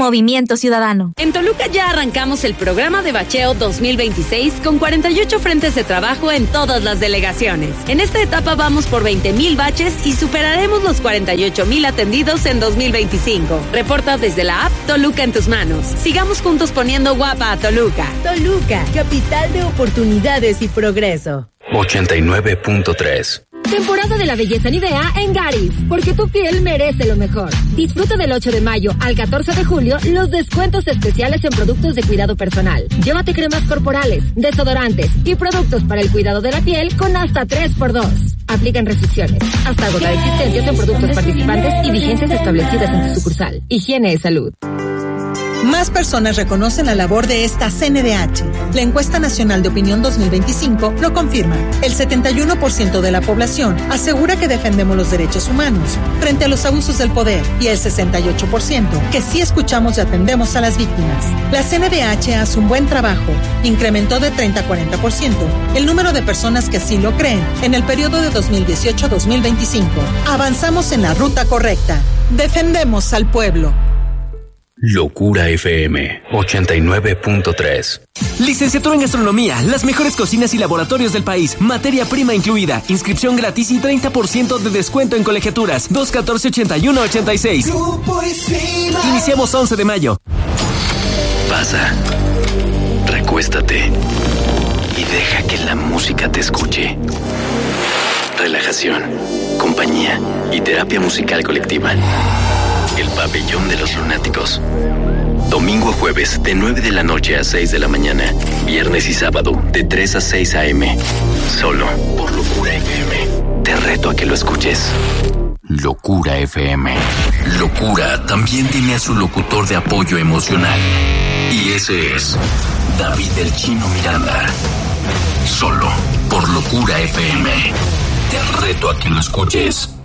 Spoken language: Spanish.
Movimiento Ciudadano. En Toluca ya arrancamos el programa de bacheo 2026 con 48 frentes de trabajo en todas las delegaciones. En esta etapa vamos por 20,000 baches y superaremos los 48,000 atendidos en 2025. Reporta desde la app Toluca en tus manos. Sigamos juntos poniendo guapa a Toluca. Toluca, capital de oportunidades y progreso. 89.3. Temporada de la belleza Nivea en Garis, porque tu piel merece lo mejor. Disfruta del 8 de mayo al 14 de julio los descuentos especiales en productos de cuidado personal. Llévate cremas corporales, desodorantes y productos para el cuidado de la piel con hasta 3x2. Aplican restricciones. Hasta agotar existencias en productos participantes y vigencias establecidas en tu sucursal. Higiene y salud. Más personas reconocen la labor de esta CNDH. La encuesta nacional de opinión 2025 lo confirma. El 71% de la población asegura que defendemos los derechos humanos frente a los abusos del poder y el 68% que sí escuchamos y atendemos a las víctimas. La CNDH hace un buen trabajo. Incrementó de 30 a 40% el número de personas que así lo creen en el periodo de 2018 a 2025. Avanzamos en la ruta correcta. Defendemos al pueblo. Locura FM 89.3. Licenciatura en Gastronomía, las mejores cocinas y laboratorios del país, materia prima incluida, inscripción gratis y 30% de descuento en colegiaturas. 214-8186. Iniciamos 11 de mayo. Pasa, recuéstate y deja que la música te escuche. Relajación, compañía y terapia musical colectiva. El Pabellón de los Lunáticos. Domingo a jueves de 9 de la noche a 6 de la mañana. Viernes y sábado de 3 a 6 a.m. Solo por Locura FM. Te reto a que lo escuches. Locura FM. Locura también tiene a su locutor de apoyo emocional. Y ese es David el Chino Miranda. Solo por Locura FM. Te reto a que lo escuches.